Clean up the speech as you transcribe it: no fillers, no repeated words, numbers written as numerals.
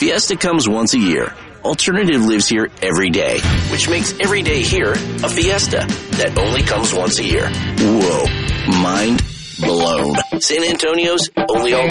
Fiesta comes once a year. Alternative lives here every day, which makes every day here a fiesta that only comes once a year. Whoa. Mind blown. San Antonio's only alternative.